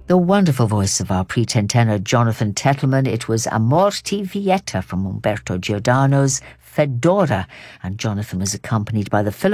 The wonderful voice of our pretend tenor Jonathan Tettleman. It was Amor ti Vieta from Umberto Giordano's Fedora, and Jonathan was accompanied by the